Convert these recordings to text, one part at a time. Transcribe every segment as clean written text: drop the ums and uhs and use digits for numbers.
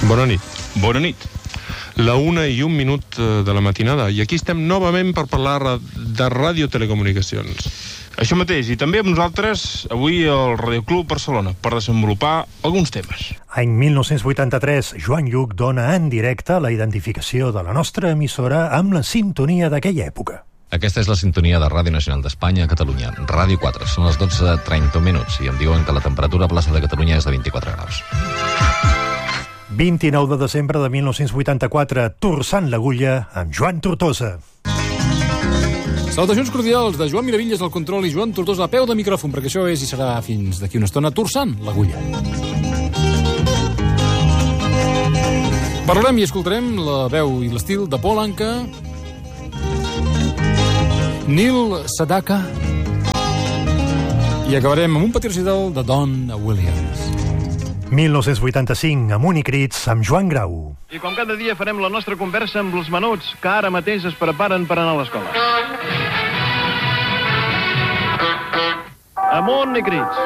Bona nit. Bona nit. La 1:01 de la matinada, i aquí estem novament per parlar de radiotelecomunicacions. Això mateix, i també amb nosaltres avui al Radioclub Barcelona per desenvolupar alguns temes. Any 1983, Joan Lluc dona en directe la identificació de la nostra emissora amb la sintonia d'aquella època. Aquesta és la sintonia de Ràdio Nacional d'Espanya a Catalunya, Ràdio 4. Són les 12:30 i em diuen que la temperatura a plaça de Catalunya és de 24 graus. 29 de desembre de 1984, Torçant l'Agulla amb Joan Tortosa. Salutacions cordials de Joan Miravilles al control i Joan Tortosa a peu de micròfon, perquè això és i serà fins d'aquí una estona Torçant l'Agulla. Parlarem i escoltarem la veu i l'estil de Paul Anka, Neil Sedaka, i acabarem amb un petit recital de Don Williams. 1985, Amunt i Crits, amb Joan Grau. I com cada dia farem la nostra conversa amb els menuts que ara mateix es preparen per anar a l'escola. Amunt i Crits.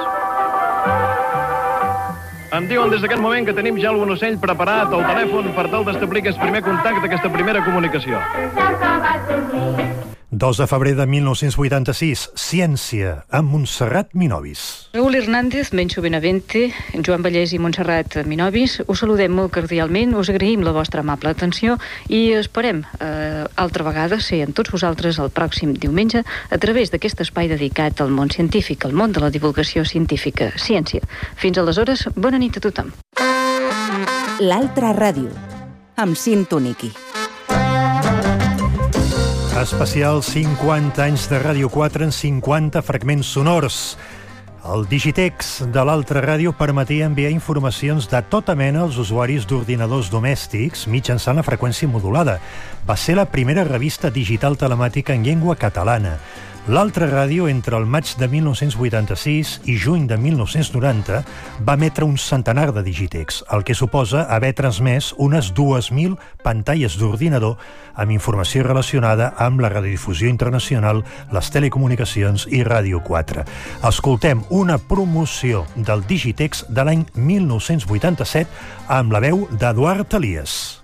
Em diuen des d'aquest moment que tenim ja algun ocell preparat al telèfon per tal d'establir aquest primer contacte, aquesta primera comunicació. 2 de febrer de 1986, Ciència, amb Montserrat Minovis. Raúl Hernández, Menxo Benavente, Joan Vallès i Montserrat Minovis, us saludem molt cordialment, us agraïm la vostra amable atenció i esperem altra vegada ser amb tots vosaltres el pròxim diumenge a través d'aquest espai dedicat al món científic, al món de la divulgació científica, ciència. Fins aleshores, bona nit a tothom. L'altra ràdio, amb Cinto Niqui. Especial 50 anys de Ràdio 4 en 50 fragments sonors. El Digitex de l'altra ràdio permetia enviar informacions de tota mena als usuaris d'ordinadors domèstics mitjançant la freqüència modulada. Va ser la primera revista digital telemàtica en llengua catalana. L'altra ràdio, entre el maig de 1986 i juny de 1990, va emetre un centenar de Digitex, el que suposa haver transmès unes 2.000 pantalles d'ordinador amb informació relacionada amb la radiodifusió internacional, les telecomunicacions i Ràdio 4. Escoltem una promoció del Digitex de l'any 1987 amb la veu d'Eduard Elias.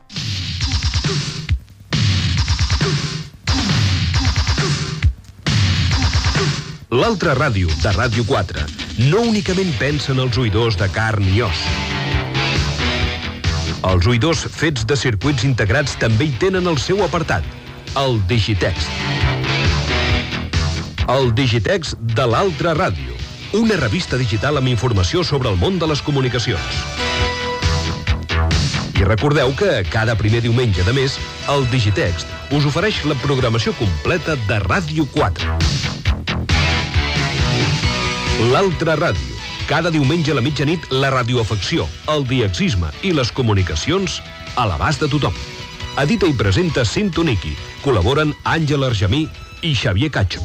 L'altra ràdio, de Ràdio 4, no únicament pensa en els oïdors de carn i os. Els oïdors fets de circuits integrats també hi tenen el seu apartat, el Digitext. El Digitext de l'altra ràdio, una revista digital amb informació sobre el món de les comunicacions. I recordeu que cada primer diumenge de mes, el Digitext us ofereix la programació completa de Ràdio 4. L'altra ràdio. Cada diumenge a la mitjanit, la radioafecció, el diexisme i les comunicacions a l'abast de tothom. Edita i presenta Cinto Niqui. Col·laboren Àngel Argemí i Xavier Cacho.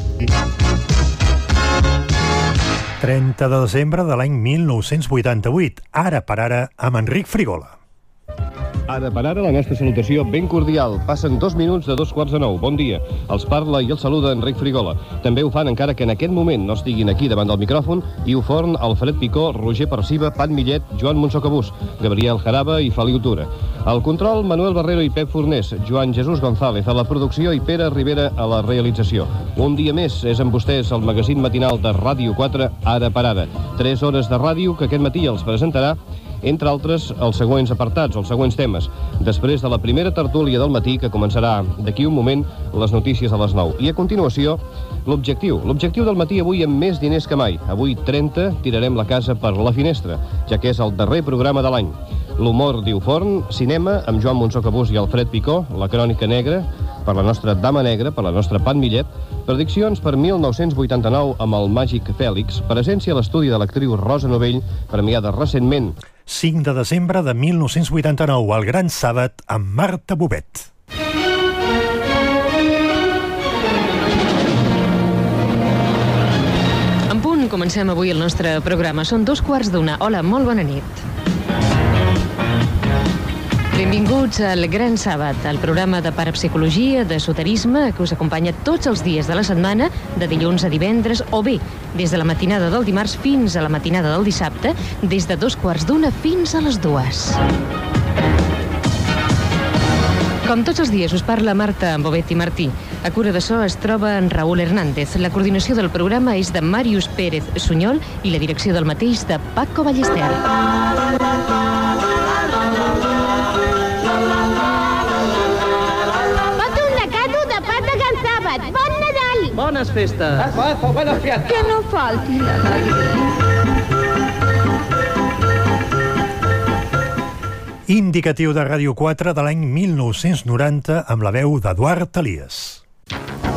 30 de desembre de l'any 1988. Ara per ara, amb Enric Frigola. Ara per ara, la nostra salutació ben cordial. Passen 2 minuts de 8:45. Bon dia. Els parla i els saluda Enric Frigola. També ho fan encara que en aquest moment no estiguin aquí davant del micròfon i ho forn Alfred Picó, Roger Perciba, Pat Millet, Joan Montsocabús, Gabriel Jaraba i Feliu Tura. Al control, Manuel Barrero i Pep Fornés, Joan Jesús González a la producció i Pere Rivera a la realització. Un dia més és amb vostès el magazín matinal de Ràdio 4, Ara per ara. 3 hores de ràdio que aquest matí els presentarà, entre altres, els següents apartats, els següents temes. Després de la primera tertúlia del matí, que començarà d'aquí un moment, les notícies a les 9. I a continuació, l'objectiu. L'objectiu del matí avui amb més diners que mai. Avui 30 tirarem la casa per la finestra, ja que és el darrer programa de l'any. L'humor diu forn, cinema amb Joan Montsocabús i Alfred Picó, la crònica negra per la nostra Dama Negra, per la nostra Pat Millet, prediccions per 1989 amb el Màgic Fèlix, presència a l'estudi de l'actriu Rosa Novell, premiada recentment. 5 de desembre de 1989, el Gran Sàbat amb Marta Bobet. En punt, comencem avui el nostre programa. Són 2:15. Hola, molt bona nit. Benvinguts al Gran Sàbat, el programa de parapsicologia, d'esoterisme, que us acompanya tots els dies de la setmana, de dilluns a divendres, o bé, des de la matinada del dimarts fins a la matinada del dissabte, des de 2:15 fins a les 2. Com tots els dies, us parla Marta Bovetti Martí. A cura de so es troba en Raúl Hernández. La coordinació del programa és de Màrius Pérez Sunyol i la direcció del mateix de Paco Ballester. Foto un lacato de pa de Can Sàbat. Bon Nadal! Bones festes! Que no falti la Nadal. Indicatiu de Ràdio 4 de l'any 1990 amb la veu d'Eduard Elias.